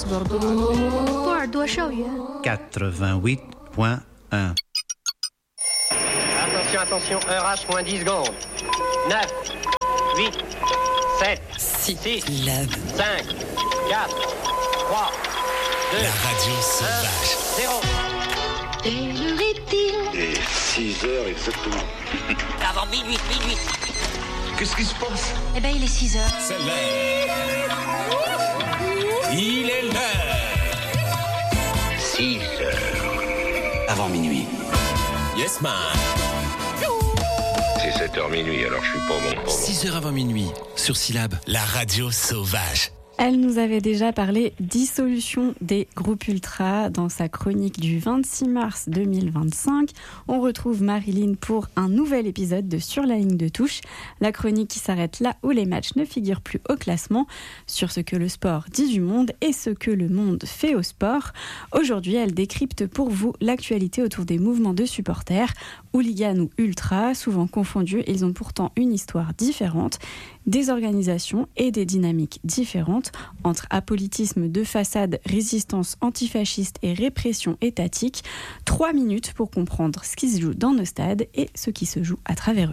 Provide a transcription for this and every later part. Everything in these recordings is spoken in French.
多尔多少元 88.1. Attention, heure H moins 10 secondes. 9, 8, 7, 6, 5, 4, 3, 2, la radio sauvage. 0. Quelle heure est-il? Et 6 heures exactement. Avant minuit. Qu'est-ce qui se passe? Eh ben, il est 6 heures. C'est l'heure. Il est l'heure. 6 heures. Avant minuit. Yes, man. C'est 7h minuit, alors je suis pas bon. 6h avant minuit, sur Syllab, la radio sauvage. Elle nous avait déjà parlé dissolution des groupes ultras dans sa chronique du 26 mars 2025. On retrouve Marilyn pour un nouvel épisode de Sur la ligne de touche. La chronique qui s'arrête là où les matchs ne figurent plus au classement, sur ce que le sport dit du monde et ce que le monde fait au sport. Aujourd'hui, elle décrypte pour vous l'actualité autour des mouvements de supporters. Hooligans ou ultras, souvent confondus, ils ont pourtant une histoire différente, des organisations et des dynamiques différentes entre apolitisme de façade, résistance antifasciste et répression étatique. 3 minutes pour comprendre ce qui se joue dans nos stades et ce qui se joue à travers eux.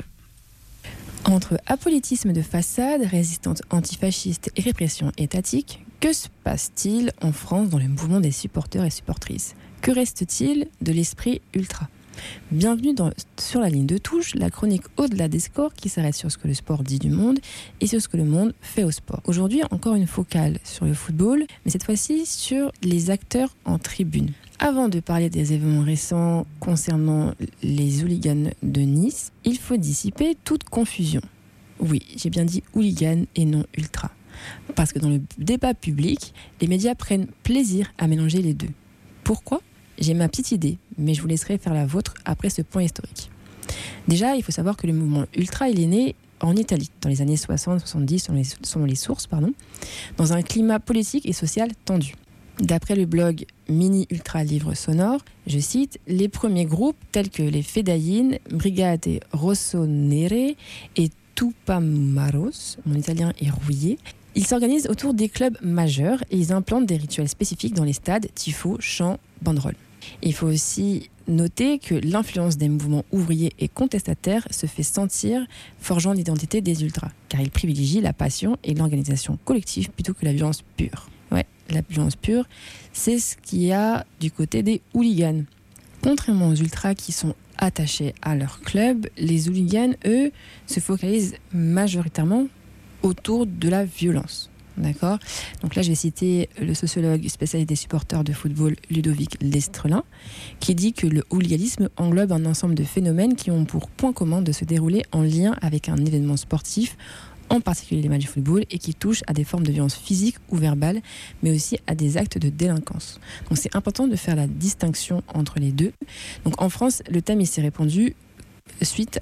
Entre apolitisme de façade, résistance antifasciste et répression étatique, que se passe-t-il en France dans le mouvement des supporters et supportrices? Que reste-t-il de l'esprit ultra? Bienvenue sur la ligne de touche, la chronique au-delà des scores qui s'arrête sur ce que le sport dit du monde et sur ce que le monde fait au sport. Aujourd'hui, encore une focale sur le football, mais cette fois-ci sur les acteurs en tribune. Avant de parler des événements récents concernant les hooligans de Nice, il faut dissiper toute confusion. Oui, j'ai bien dit hooligan et non ultra. Parce que dans le débat public, les médias prennent plaisir à mélanger les deux. Pourquoi ? J'ai ma petite idée, mais je vous laisserai faire la vôtre après ce point historique. Déjà, il faut savoir que le mouvement ultra, il est né en Italie, dans les années 60-70, selon les sources, dans un climat politique et social tendu. D'après le blog Mini Ultra Livre Sonore, je cite, les premiers groupes tels que les Fedayines, Brigate Rossonere et Tupamaros, mon italien est rouillé, ils s'organisent autour des clubs majeurs et ils implantent des rituels spécifiques dans les stades, tifos, chants, banderoles. Il faut aussi noter que l'influence des mouvements ouvriers et contestataires se fait sentir, forgeant l'identité des ultras, car ils privilégient la passion et l'organisation collective plutôt que la violence pure. Ouais, la violence pure, c'est ce qu'il y a du côté des hooligans. Contrairement aux ultras qui sont attachés à leur club, les hooligans, eux, se focalisent majoritairement autour de la violence. D'accord ? Donc là, je vais citer le sociologue spécialiste des supporters de football Ludovic Lestrelin, qui dit que le hooliganisme englobe un ensemble de phénomènes qui ont pour point commun de se dérouler en lien avec un événement sportif, en particulier les matchs de football, et qui touchent à des formes de violence physique ou verbale, mais aussi à des actes de délinquance. Donc c'est important de faire la distinction entre les deux. Donc en France, le thème il s'est répandu suite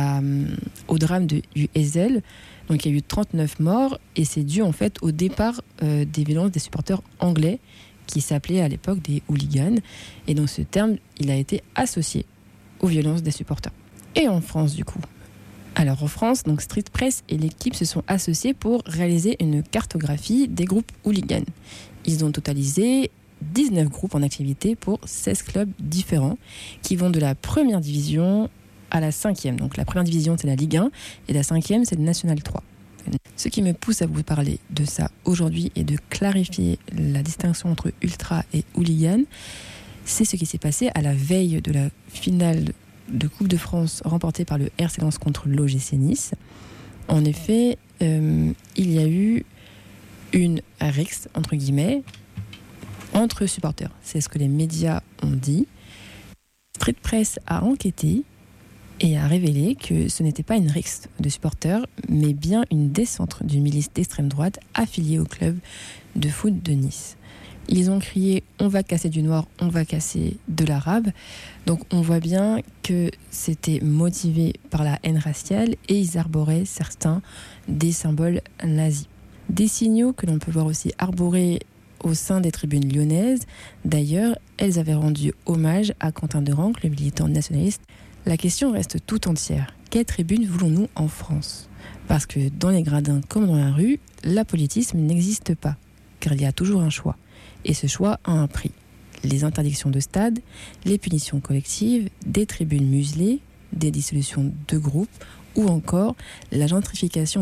au drame du Ezel. Donc il y a eu 39 morts et c'est dû en fait au départ des violences des supporters anglais qui s'appelaient à l'époque des hooligans. Et donc ce terme, il a été associé aux violences des supporters. Et en France du coup. Alors en France, donc Street Press et l'équipe se sont associés pour réaliser une cartographie des groupes hooligans. Ils ont totalisé 19 groupes en activité pour 16 clubs différents qui vont de la première division à la 5e. Donc la première division, c'est la Ligue 1 et la 5e, c'est le National 3. Ce qui me pousse à vous parler de ça aujourd'hui et de clarifier la distinction entre ultra et hooligan, c'est ce qui s'est passé à la veille de la finale de Coupe de France remportée par le RC Lens contre l'OGC Nice. En effet, il y a eu une rixe, entre guillemets, entre supporters. C'est ce que les médias ont dit. Street Press a enquêté et a révélé que ce n'était pas une rixe de supporters, mais bien une descente d'une milice d'extrême droite affiliée au club de foot de Nice. Ils ont crié « On va casser du noir, on va casser de l'arabe ». Donc on voit bien que c'était motivé par la haine raciale et ils arboraient certains des symboles nazis. Des signaux que l'on peut voir aussi arborés au sein des tribunes lyonnaises. D'ailleurs, elles avaient rendu hommage à Quentin Derencle, le militant nationaliste. La question reste tout entière. Quelle tribune voulons-nous en France ? Parce que dans les gradins comme dans la rue, l'apolitisme n'existe pas, car il y a toujours un choix. Et ce choix a un prix. Les interdictions de stade, les punitions collectives, des tribunes muselées, des dissolutions de groupes ou encore la gentrification